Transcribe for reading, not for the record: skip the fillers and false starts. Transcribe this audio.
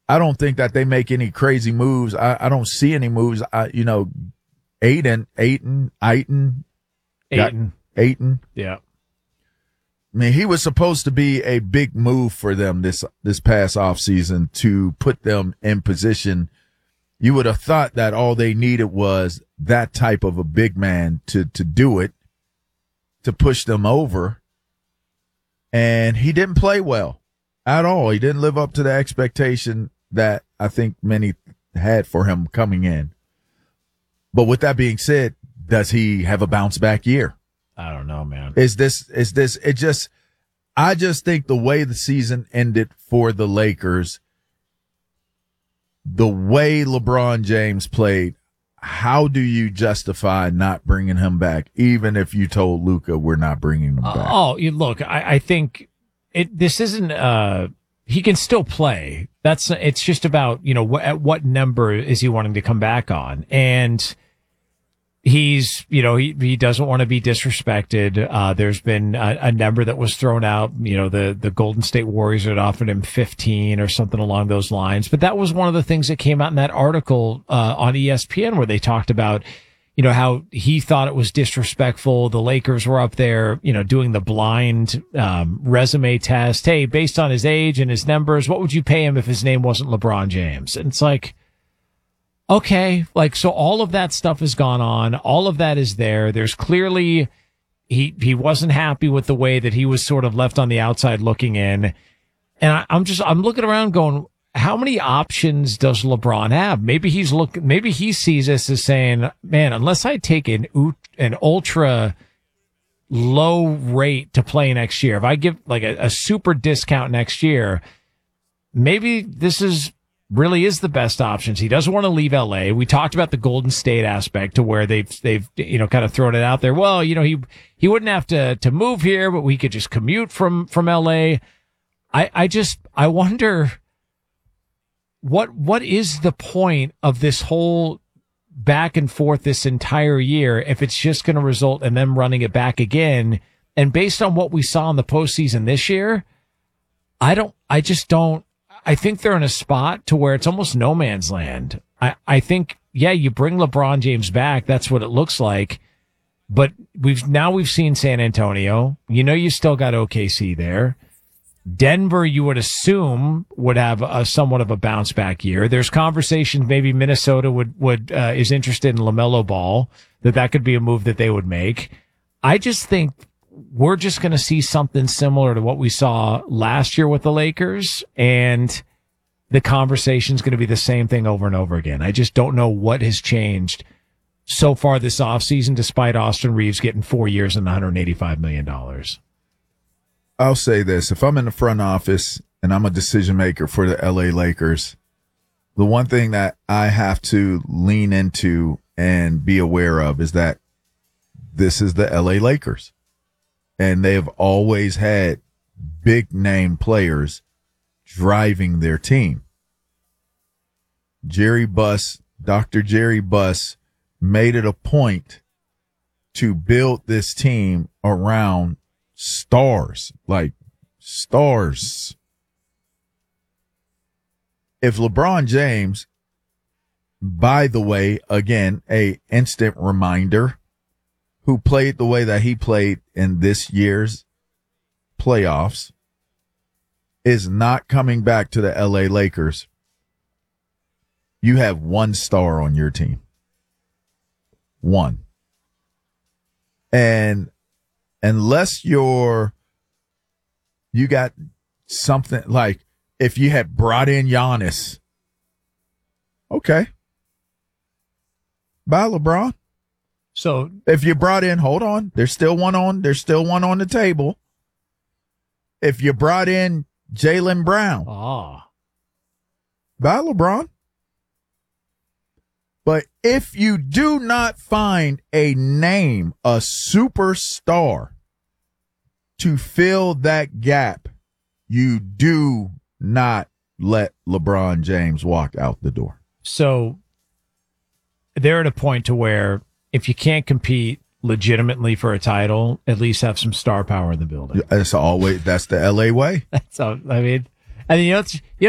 I don't think that they make any crazy moves. I don't see any moves. Ayton. Yeah. I mean, he was supposed to be a big move for them this past offseason to put them in position. You would have thought that all they needed was that type of a big man to do it, to push them over. And he didn't play well at all. He didn't live up to the expectation that I think many had for him coming in. But with that being said, does he have a bounce back year? I don't know, man. I just think the way the season ended for the Lakers, the way LeBron James played, how do you justify not bringing him back, even if you told Luka we're not bringing him back? Look, I think this isn't, he can still play. It's just about, at what number is he wanting to come back on? And he's, he doesn't want to be disrespected. There's been a number that was thrown out, the Golden State Warriors had offered him 15 or something along those lines. But that was one of the things that came out in that article, on ESPN where they talked about, how he thought it was disrespectful. The Lakers were up there, doing the blind, resume test. Hey, based on his age and his numbers, what would you pay him if his name wasn't LeBron James? And it's like, okay, so all of that stuff has gone on. All of that is there. There's clearly, he wasn't happy with the way that he was sort of left on the outside looking in. And I'm looking around going, how many options does LeBron have? Maybe he sees this as saying, man, unless I take an ultra low rate to play next year, if I give like a super discount next year, maybe this really is the best options. He doesn't want to leave LA. We talked about the Golden State aspect to where they've kind of thrown it out there. Well, he wouldn't have to move here, but we could just commute from LA. I wonder what is the point of this whole back and forth this entire year if it's just going to result in them running it back again? And based on what we saw in the postseason this year, I think they're in a spot to where it's almost no man's land. I think, yeah, you bring LeBron James back. That's what it looks like. But we've seen San Antonio. You still got OKC there. Denver, you would assume, would have a somewhat of a bounce back year. There's conversations maybe Minnesota is interested in LaMelo Ball, that could be a move that they would make. I just think we're just going to see something similar to what we saw last year with the Lakers, and the conversation's going to be the same thing over and over again. I just don't know what has changed so far this offseason, despite Austin Reeves getting 4 years and $185 million. I'll say this. If I'm in the front office and I'm a decision maker for the LA Lakers, the one thing that I have to lean into and be aware of is that this is the LA Lakers. And they've always had big name players driving their team. Dr. Jerry Buss made it a point to build this team around stars, like stars. If LeBron James, by the way, again, a instant reminder, who played the way that he played in this year's playoffs, is not coming back to the LA Lakers, you have one star on your team. One. And unless you got something like, if you had brought in Giannis, okay. Bye, LeBron. So if you brought in, hold on, there's still one on the table. If you brought in Jaylen Brown, bye, LeBron. But if you do not find a name, a superstar to fill that gap, you do not let LeBron James walk out the door. So they're at a point to where if you can't compete legitimately for a title, at least have some star power in the building. That's the LA way. That's all. I mean, you know,